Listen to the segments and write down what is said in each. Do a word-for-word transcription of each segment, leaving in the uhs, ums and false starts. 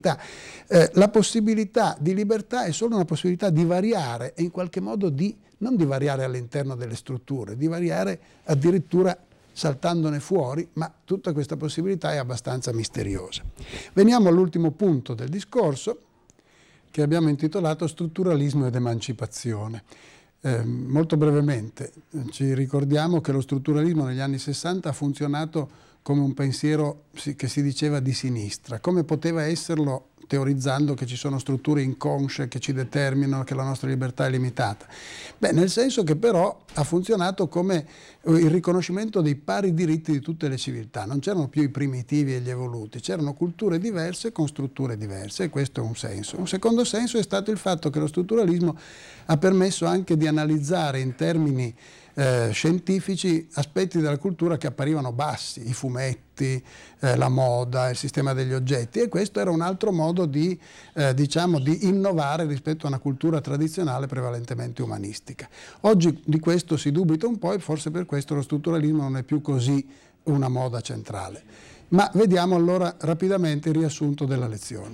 Eh, la possibilità di libertà è solo una possibilità di variare e in qualche modo di, non di variare all'interno delle strutture, di variare addirittura saltandone fuori, ma tutta questa possibilità è abbastanza misteriosa. Veniamo all'ultimo punto del discorso, che abbiamo intitolato Strutturalismo ed emancipazione. Eh, molto brevemente ci ricordiamo che lo strutturalismo negli anni sessanta ha funzionato come un pensiero che si diceva di sinistra. Come poteva esserlo teorizzando che ci sono strutture inconsce che ci determinano che la nostra libertà è limitata? Beh, nel senso che però ha funzionato come il riconoscimento dei pari diritti di tutte le civiltà. Non c'erano più i primitivi e gli evoluti, c'erano culture diverse con strutture diverse, e questo è un senso. Un secondo senso è stato il fatto che lo strutturalismo ha permesso anche di analizzare in termini Eh, scientifici aspetti della cultura che apparivano bassi, i fumetti, eh, la moda, il sistema degli oggetti, e questo era un altro modo di, eh, diciamo, di innovare rispetto a una cultura tradizionale prevalentemente umanistica. Oggi di questo si dubita un po' e forse per questo lo strutturalismo non è più così una moda centrale. Ma vediamo allora rapidamente il riassunto della lezione.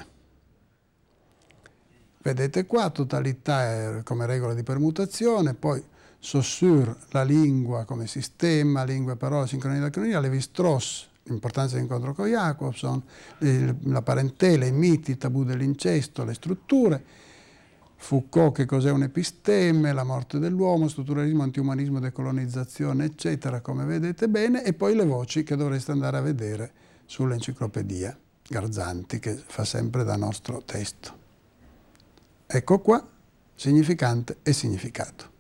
Vedete qua, totalità come regola di permutazione, poi Saussure, la lingua come sistema, lingua e parola, sincronia e anacronia, Lévi-Strauss, l'importanza dell'incontro con Jacobson, la parentela, i miti, il tabù dell'incesto, le strutture, Foucault, che cos'è un episteme, la morte dell'uomo, strutturalismo, antiumanismo, decolonizzazione, eccetera, come vedete bene, e poi le voci che dovreste andare a vedere sull'enciclopedia Garzanti, che fa sempre da nostro testo. Ecco qua, significante e significato.